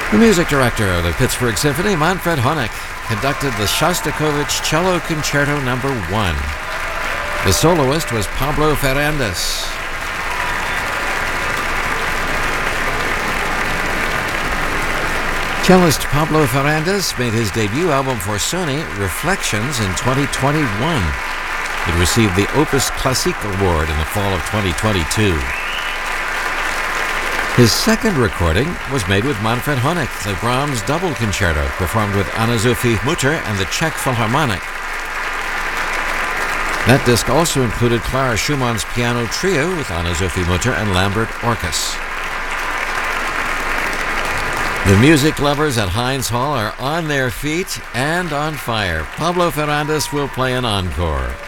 The music director of the Pittsburgh Symphony, Manfred Honeck, conducted the Shostakovich Cello Concerto No. 1. The soloist was Pablo Ferrandis. Cellist Pablo Ferrandis made his debut album for Sony, Reflections, in 2021. It received the Opus Classique Award in the fall of 2022. His second recording was made with Manfred Honeck, the Brahms Double Concerto, performed with Anna-Sophie Mutter and the Czech Philharmonic. That disc also included Clara Schumann's Piano Trio with Anna-Sophie Mutter and Lambert Orkus. The music lovers at Heinz Hall are on their feet and on fire. Pablo Ferrandis will play an encore.